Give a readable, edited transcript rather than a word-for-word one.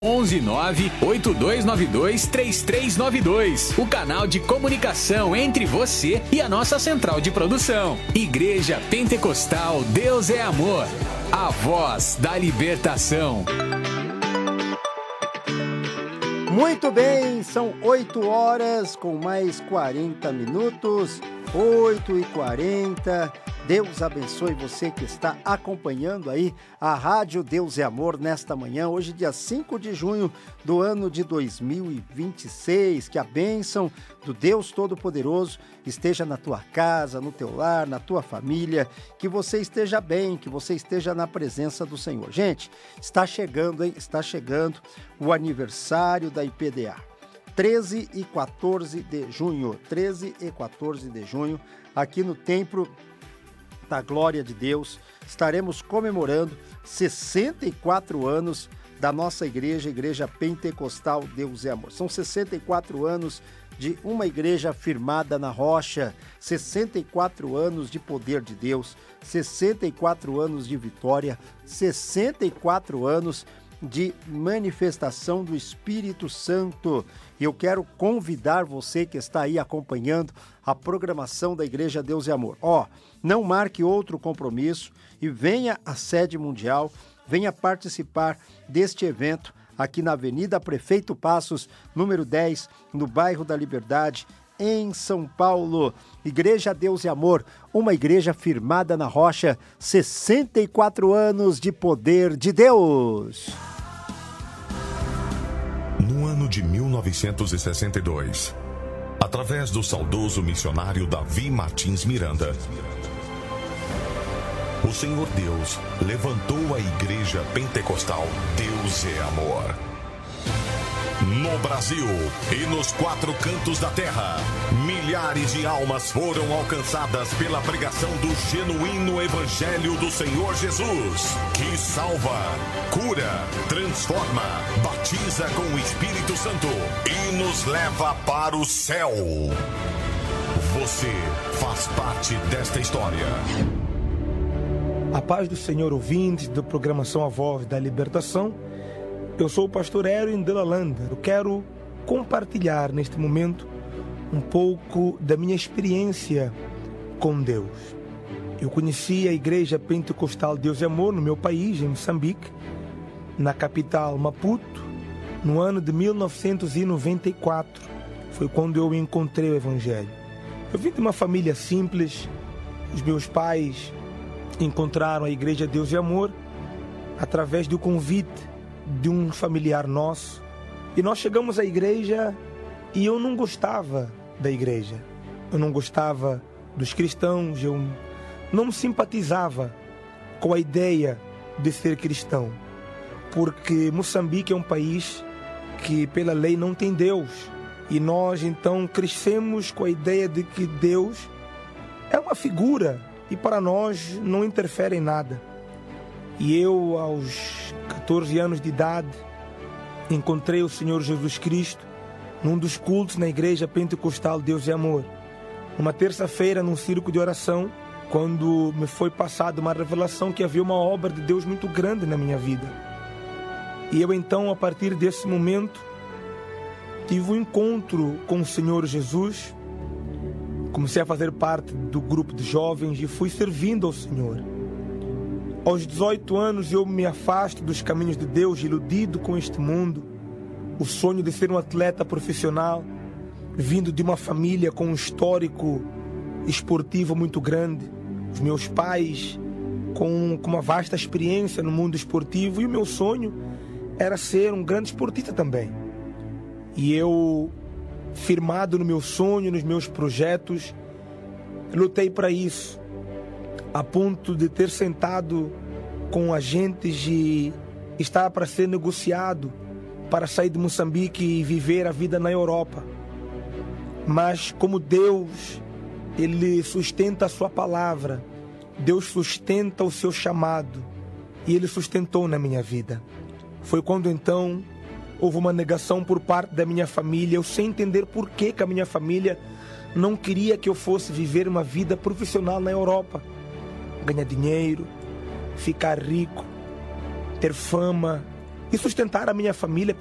119-8292-3392. O canal de comunicação entre você e a nossa central de produção. Igreja Pentecostal Deus é Amor. A voz da libertação. Muito bem, são 8 horas com mais 40 minutos. 8h40. Deus abençoe você que está acompanhando aí a Rádio Deus é Amor nesta manhã, hoje dia 5 de junho do ano de 2026. Que a bênção do Deus Todo-Poderoso esteja na tua casa, no teu lar, na tua família, que você esteja bem, que você esteja na presença do Senhor. Gente, está chegando, hein? Está chegando o aniversário da IPDA. 13 e 14 de junho, 13 e 14 de junho, aqui no Templo da Glória de Deus, estaremos comemorando 64 anos da nossa igreja, Igreja Pentecostal Deus é Amor. São 64 anos de uma igreja firmada na rocha, 64 anos de poder de Deus, 64 anos de vitória, 64 anos de manifestação do Espírito Santo. Eu quero convidar você que está aí acompanhando a programação da Igreja Deus é Amor. Não marque outro compromisso e venha à sede mundial, venha participar deste evento aqui na Avenida Prefeito Passos, número 10, no bairro da Liberdade, em São Paulo. Igreja Deus e Amor, uma igreja firmada na rocha, 64 anos de poder de Deus. No ano de 1962, através do saudoso missionário Davi Martins Miranda, o Senhor Deus levantou a Igreja Pentecostal Deus é Amor. No Brasil e nos 4 cantos da terra, milhares de almas foram alcançadas pela pregação do genuíno Evangelho do Senhor Jesus, que salva, cura, transforma, batiza com o Espírito Santo e nos leva para o céu. Você faz parte desta história. A paz do Senhor, ouvintes da programação A Voz da Libertação. Eu sou o pastor Erwin de Lalanda. Eu quero compartilhar neste momento um pouco da minha experiência com Deus. Eu conheci a Igreja Pentecostal Deus é Amor no meu país, em Moçambique, na capital Maputo, no ano de 1994. Foi quando eu encontrei o Evangelho. Eu vim de uma família simples. Os meus pais encontraram a Igreja Deus é Amor através do convite de um familiar nosso, e nós chegamos à igreja e eu não gostava da igreja, eu não gostava dos cristãos, eu não me simpatizava com a ideia de ser cristão, porque Moçambique é um país que pela lei não tem Deus, e nós então crescemos com a ideia de que Deus é uma figura e para nós não interfere em nada. E eu, aos 14 anos de idade, encontrei o Senhor Jesus Cristo num dos cultos na Igreja Pentecostal Deus é Amor. Uma terça-feira, num círculo de oração, quando me foi passada uma revelação que havia uma obra de Deus muito grande na minha vida. E eu então, a partir desse momento, tive um encontro com o Senhor Jesus. Comecei a fazer parte do grupo de jovens e fui servindo ao Senhor. Aos 18 anos eu me afasto dos caminhos de Deus, iludido com este mundo. O sonho de ser um atleta profissional, vindo de uma família com um histórico esportivo muito grande. Os meus pais com uma vasta experiência no mundo esportivo, e o meu sonho era ser um grande esportista também. E eu, firmado no meu sonho, nos meus projetos, lutei para isso, a ponto de ter sentado com agentes de estar para ser negociado para sair de Moçambique e viver a vida na Europa. Mas como Deus, Ele sustenta a sua palavra, Deus sustenta o seu chamado, e Ele sustentou na minha vida. Foi quando então houve uma negação por parte da minha família, eu sem entender por que a minha família não queria que eu fosse viver uma vida profissional na Europa. Ganhar dinheiro, ficar rico, ter fama, e sustentar a minha família